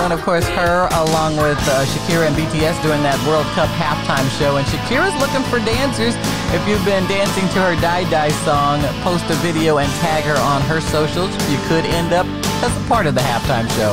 and of course her along with Shakira and BTS doing that World Cup halftime show. And Shakira's looking for dancers. If you've been dancing to her Die Die song, post a video and tag her on her socials. You could end up as a part of the halftime show.